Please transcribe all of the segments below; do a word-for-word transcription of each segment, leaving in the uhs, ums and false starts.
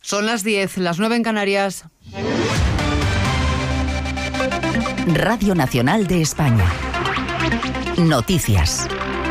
Son las diez, las nueve en Canarias. Radio Nacional de España. Noticias.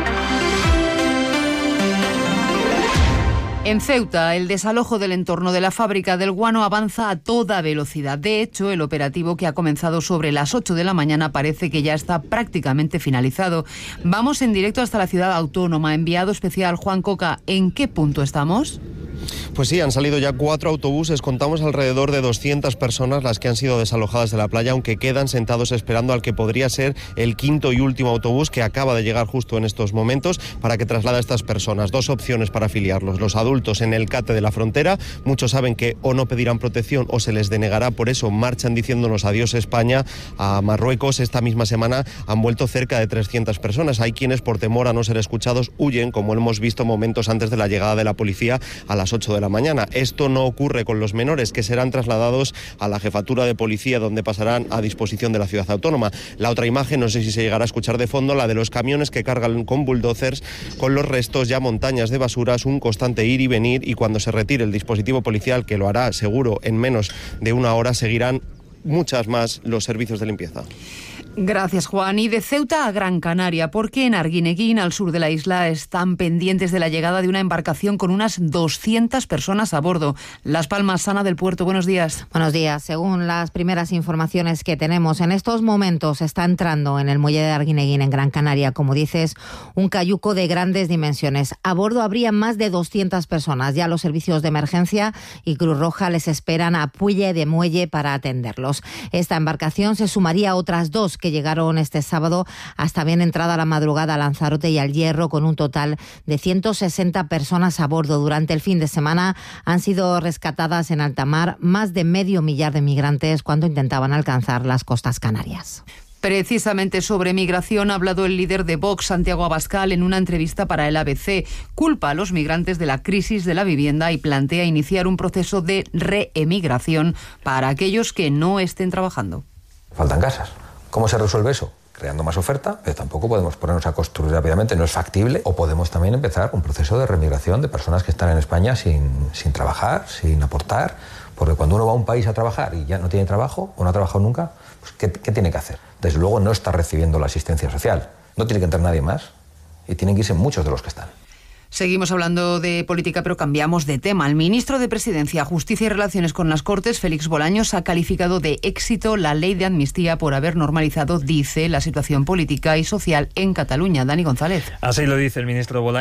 En Ceuta, el desalojo del entorno de la fábrica del guano avanza a toda velocidad. De hecho, el operativo, que ha comenzado sobre las ocho de la mañana, parece que ya está prácticamente finalizado. Vamos en directo hasta la ciudad autónoma. Enviado especial Juan Coca, ¿en qué punto estamos? Pues sí, han salido ya cuatro autobuses, contamos alrededor de doscientas personas las que han sido desalojadas de la playa, aunque quedan sentados esperando al que podría ser el quinto y último autobús que acaba de llegar justo en estos momentos para que traslade a estas personas. Dos opciones para afiliarlos: los adultos en el CATE de la frontera, muchos saben que o no pedirán protección o se les denegará, por eso marchan diciéndonos adiós España. A Marruecos esta misma semana han vuelto cerca de trescientas personas. Hay quienes, por temor a no ser escuchados, huyen, como hemos visto momentos antes de la llegada de la policía a las ocho de la mañana. Esto no ocurre con los menores, que serán trasladados a la jefatura de policía, donde pasarán a disposición de la ciudad autónoma. La otra imagen, no sé si se llegará a escuchar de fondo, la de los camiones que cargan con bulldozers con los restos, ya montañas de basuras, un constante ir y venir, y cuando se retire el dispositivo policial, que lo hará seguro en menos de una hora, seguirán muchas más los servicios de limpieza. Gracias, Juan. Y de Ceuta a Gran Canaria, porque en Arguineguín, al sur de la isla, están pendientes de la llegada de una embarcación con unas doscientas personas a bordo. Las Palmas, Ana del Puerto, buenos días. Buenos días. Según las primeras informaciones que tenemos, en estos momentos está entrando en el muelle de Arguineguín, en Gran Canaria, como dices, un cayuco de grandes dimensiones. A bordo habría más de doscientas personas. Ya los servicios de emergencia y Cruz Roja les esperan a Puelle de Muelle para atenderlos. Esta embarcación se sumaría a otras dos que llegaron este sábado hasta bien entrada la madrugada a Lanzarote y al Hierro, con un total de ciento sesenta personas a bordo. Durante el fin de semana han sido rescatadas en alta mar más de medio millar de migrantes cuando intentaban alcanzar las costas canarias. Precisamente sobre migración ha hablado el líder de Vox, Santiago Abascal, en una entrevista para el A B C. Culpa a los migrantes de la crisis de la vivienda y plantea iniciar un proceso de reemigración para aquellos que no estén trabajando. Faltan casas. ¿Cómo se resuelve eso? Creando más oferta, pero tampoco podemos ponernos a construir rápidamente, no es factible. O podemos también empezar un proceso de remigración de personas que están en España sin, sin trabajar, sin aportar, porque cuando uno va a un país a trabajar y ya no tiene trabajo o no ha trabajado nunca, pues ¿qué, qué tiene que hacer? Desde luego no está recibiendo la asistencia social, no tiene que entrar nadie más y tienen que irse muchos de los que están. Seguimos hablando de política, pero cambiamos de tema. El ministro de Presidencia, Justicia y Relaciones con las Cortes, Félix Bolaños, ha calificado de éxito la ley de amnistía por haber normalizado, dice, la situación política y social en Cataluña. Dani González. Así lo dice el ministro Bolaños.